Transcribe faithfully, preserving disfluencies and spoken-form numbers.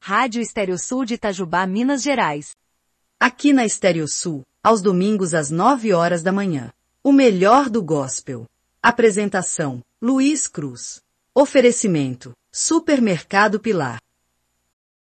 Rádio Estéreo-Sul de Itajubá, Minas Gerais. Aqui na Estéreo-Sul, aos domingos às nove horas da manhã. O melhor do gospel. Apresentação, Luiz Cruz. Oferecimento, Supermercado Pilar.